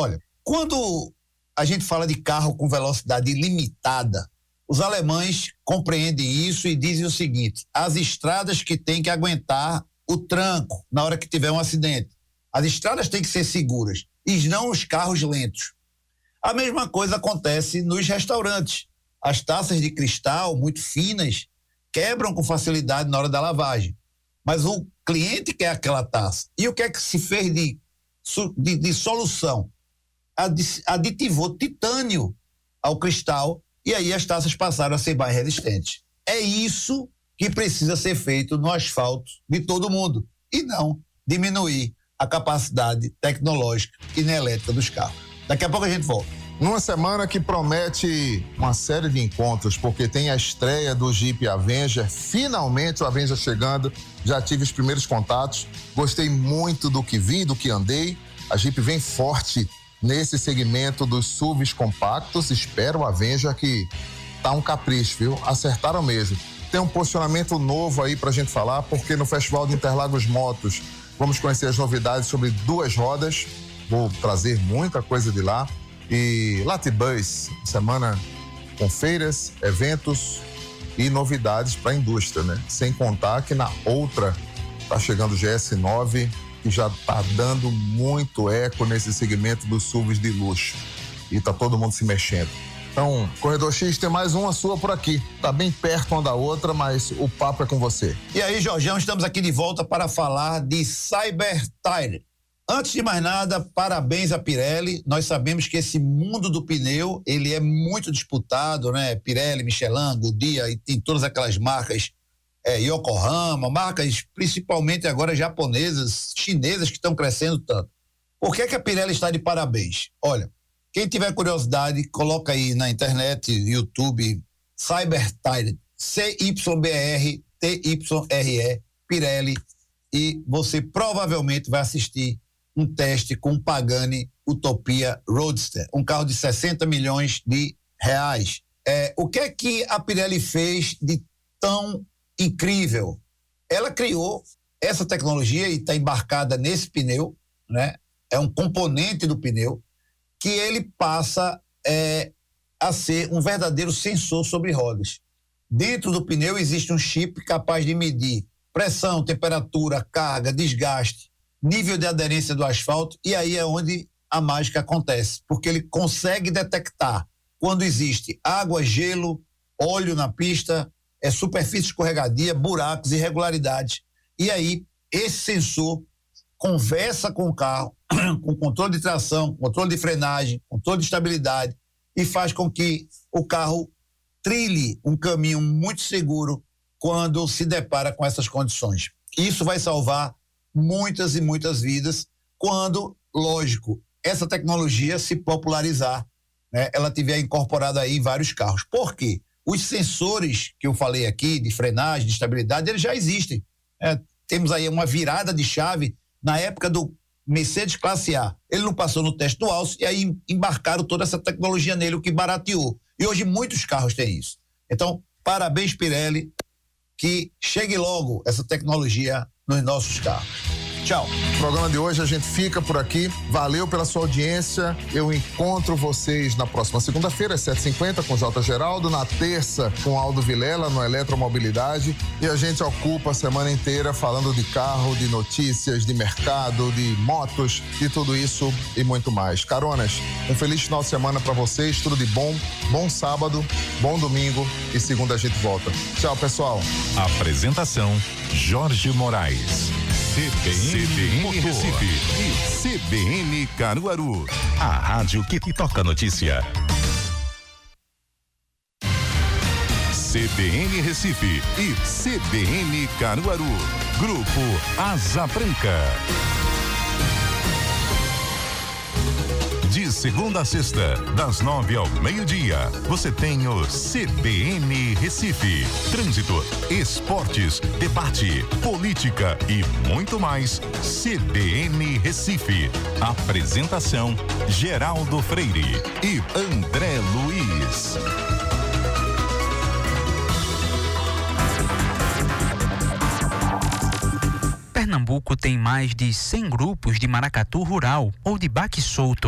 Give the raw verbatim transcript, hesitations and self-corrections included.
Olha, quando a gente fala de carro com velocidade limitada, os alemães compreendem isso e dizem o seguinte: as estradas que têm que aguentar o tranco na hora que tiver um acidente. As estradas têm que ser seguras e não os carros lentos. A mesma coisa acontece nos restaurantes. As taças de cristal muito finas quebram com facilidade na hora da lavagem, mas o cliente quer aquela taça. E o que é que se fez de, de, de solução? Aditivou titânio ao cristal e aí as taças passaram a ser mais resistentes. É isso que precisa ser feito no asfalto de todo mundo e não diminuir a capacidade tecnológica e elétrica dos carros. Daqui a pouco a gente volta. Numa semana que promete uma série de encontros, porque tem a estreia do Jeep Avenger, finalmente o Avenger chegando, já tive os primeiros contatos, gostei muito do que vi, do que andei. A Jeep vem forte nesse segmento dos S U Vs compactos, espero o Avenger que tá um capricho, viu? Acertaram mesmo. Tem um posicionamento novo aí pra gente falar, porque no Festival de Interlagos Motos vamos conhecer as novidades sobre duas rodas, vou trazer muita coisa de lá. E Latibus, semana com feiras, eventos e novidades para a indústria, né? Sem contar que na outra tá chegando o G S nove, que já tá dando muito eco nesse segmento dos S U Vs de luxo. E tá todo mundo se mexendo. Então, Corredor X, tem mais uma sua por aqui. Tá bem perto uma da outra, mas o papo é com você. E aí, Jorgão, estamos aqui de volta para falar de Cyber Tyre. Antes de mais nada, parabéns à Pirelli. Nós sabemos que esse mundo do pneu, ele é muito disputado, né? Pirelli, Michelin, Goodyear, e tem todas aquelas marcas, é, Yokohama, marcas principalmente agora japonesas, chinesas, que estão crescendo tanto. Por que que a Pirelli está de parabéns? Olha, quem tiver curiosidade, coloca aí na internet, YouTube, Cyber Tyre, C Y B R T Y R E, Pirelli, e você provavelmente vai assistir um teste com o Pagani Utopia Roadster, um carro de sessenta milhões de reais. É, o que é que a Pirelli fez de tão incrível? Ela criou essa tecnologia e está embarcada nesse pneu, né? É um componente do pneu que ele passa é, a ser um verdadeiro sensor sobre rodas. Dentro do pneu existe um chip capaz de medir pressão, temperatura, carga, desgaste, nível de aderência do asfalto, e aí é onde a mágica acontece, porque ele consegue detectar quando existe água, gelo, óleo na pista, é, superfície escorregadia, buracos, irregularidades, e aí esse sensor conversa com o carro, com controle de tração, controle de frenagem, controle de estabilidade, e faz com que o carro trilhe um caminho muito seguro quando se depara com essas condições. Isso vai salvar muitas e muitas vidas quando, lógico, essa tecnologia se popularizar, né? Ela tiver incorporada aí em vários carros. Por quê? Os sensores que eu falei aqui, de frenagem, de estabilidade, eles já existem. É, temos aí uma virada de chave na época do Mercedes Classe A. Ele não passou no teste do Alce e aí embarcaram toda essa tecnologia nele, o que barateou. E hoje muitos carros têm isso. Então, parabéns, Pirelli, que chegue logo essa tecnologia nos nossos carros. Tchau. No programa de hoje a gente fica por aqui. Valeu pela sua audiência. Eu encontro vocês na próxima segunda-feira, às sete e cinquenta, com J. Geraldo. Na terça, com Aldo Vilela, no Eletromobilidade. E a gente ocupa a semana inteira falando de carro, de notícias, de mercado, de motos, de tudo isso e muito mais. Caronas, um feliz final de semana para vocês. Tudo de bom. Bom sábado, bom domingo e segunda a gente volta. Tchau, pessoal. Apresentação: Jorge Moraes. C B N, C B N Recife e C B N Caruaru. A rádio que toca notícia. C B N Recife e C B N Caruaru. Grupo Asa Branca. De segunda a sexta, das nove ao meio-dia, você tem o C B N Recife. Trânsito, esportes, debate, política e muito mais. C B N Recife. Apresentação: Geraldo Freire e André Luiz. Pernambuco tem mais de cem grupos de maracatu rural ou de baque solto.